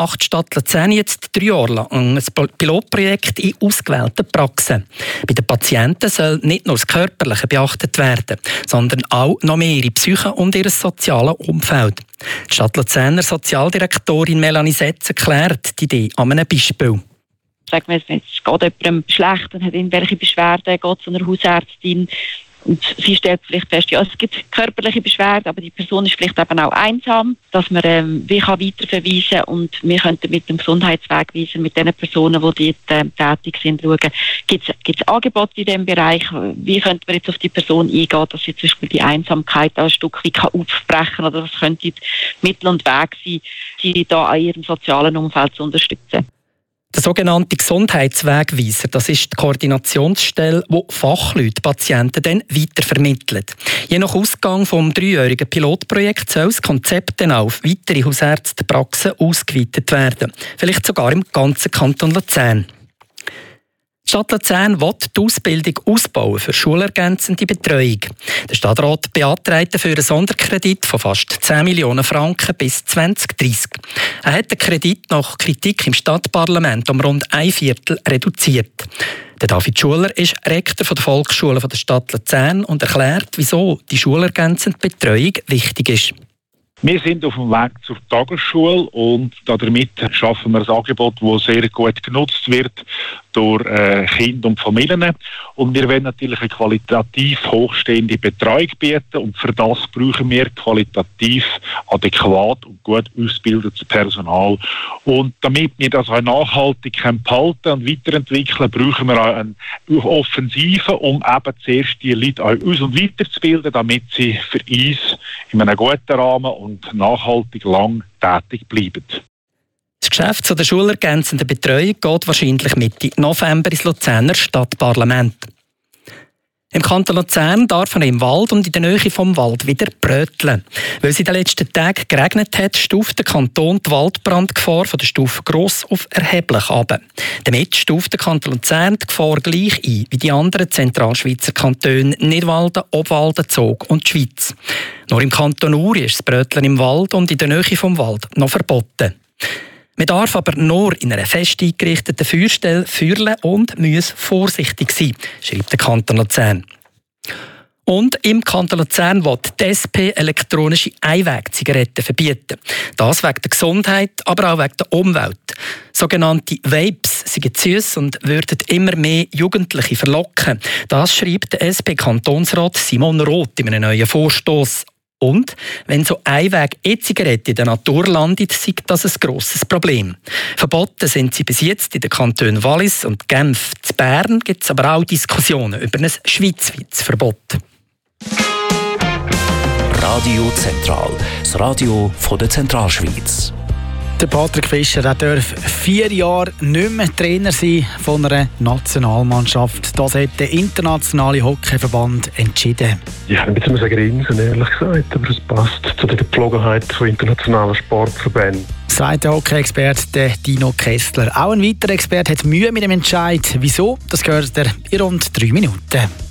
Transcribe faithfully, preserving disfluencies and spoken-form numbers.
macht die Stadt Luzern jetzt drei Jahre lang ein Pilotprojekt in ausgewählten Praxen. Bei den Patienten soll nicht nur das Körperliche beachtet werden, sondern auch noch mehr ihre Psyche und ihr soziales Umfeld. Die Stadt Luzerner Sozialdirektorin Melanie Setz erklärt die Idee an einem Beispiel. Sagen wir, es geht jemandem schlecht und hat irgendwelche Beschwerden, geht zu einer Hausärztin und sie stellt vielleicht fest, ja, es gibt körperliche Beschwerden, aber die Person ist vielleicht eben auch einsam, dass man ähm, wie kann weiterverweisen kann und wir könnten mit dem Gesundheitswegweiser, mit den Personen, die dort ähm, tätig sind, schauen, gibt es Angebote in diesem Bereich, wie könnte man jetzt auf die Person eingehen, dass sie zum Beispiel die Einsamkeit auch ein Stück weit kann aufbrechen kann oder was könnte Mittel und Weg sein, sie da an ihrem sozialen Umfeld zu unterstützen. Der sogenannte Gesundheitswegweiser, das ist die Koordinationsstelle, die Fachleute Patienten dann weitervermitteln. Je nach Ausgang des dreijährigen Pilotprojekts soll das Konzept dann auf weitere Hausärztepraxen ausgeweitet werden. Vielleicht sogar im ganzen Kanton Luzern. Die Stadt Luzern will die Ausbildung ausbauen für schulergänzende Betreuung. Der Stadtrat beantragt dafür einen Sonderkredit von fast zehn Millionen Franken bis zwanzig dreissig. Er hat den Kredit nach Kritik im Stadtparlament um rund ein Viertel reduziert. Der David Schuler ist Rektor der Volksschule der Stadt Luzern und erklärt, wieso die schulergänzende Betreuung wichtig ist. Wir sind auf dem Weg zur Tagesschule und damit schaffen wir ein Angebot, das sehr gut genutzt wird durch äh, Kinder und Familien. Und wir wollen natürlich eine qualitativ hochstehende Betreuung bieten und für das brauchen wir qualitativ adäquat und gut ausgebildetes Personal. Und damit wir das auch nachhaltig behalten und weiterentwickeln, brauchen wir auch eine Offensive, um eben zuerst die Leute auch aus- und weiterzubilden, damit sie für uns in einem guten Rahmen und nachhaltig lang tätig bleiben. Das Geschäft zu der schulergänzenden Betreuung geht wahrscheinlich Mitte November ins Luzerner Stadtparlament. Im Kanton Luzern darf man im Wald und in der Nähe vom Wald wieder bröteln. Weil es in den letzten Tagen geregnet hat, stuft der Kanton die Waldbrandgefahr von der Stufe Gross auf erheblich ab. Damit stuft der Kanton Luzern die Gefahr gleich ein wie die anderen Zentralschweizer Kantone Nidwalden, Obwalden, Zug und die Schweiz. Nur im Kanton Uri ist das Bröteln im Wald und in der Nähe vom Wald noch verboten. Man darf aber nur in einer fest eingerichteten Feuerstelle feuern und muss vorsichtig sein, schreibt der Kanton Luzern. Und im Kanton Luzern will die S P elektronische Einwegzigaretten verbieten. Das wegen der Gesundheit, aber auch wegen der Umwelt. Sogenannte Vapes sind süß und würden immer mehr Jugendliche verlocken. Das schreibt der S P-Kantonsrat Simon Roth in einem neuen Vorstoss. Und wenn so Einweg-E-Zigarette in der Natur landet, sei das ein grosses Problem. Verboten sind sie bis jetzt in den Kantonen Wallis und Genf. In Bern gibt es aber auch Diskussionen über ein schweizweites Verbot. Radio Zentral, das Radio von der Zentralschweiz. Der Patrick Fischer der darf vier Jahre nicht mehr Trainer sein von einer Nationalmannschaft. Das hat der internationale Hockeyverband entschieden. Ich habe ein bisschen grinsen, ehrlich gesagt, aber es passt zu der Gepflogenheit von internationalen Sportverbänden. Sagt der Hockey-Experte Dino Kessler. Auch ein weiterer Experte hat Mühe mit dem Entscheid. Wieso? Das gehört er in rund drei Minuten.